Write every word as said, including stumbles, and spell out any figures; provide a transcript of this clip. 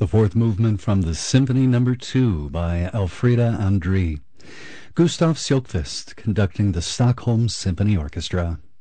The fourth movement from the Symphony Number two by Elfriede André. Gustav Sjökvist conducting the Stockholm Symphony Orchestra.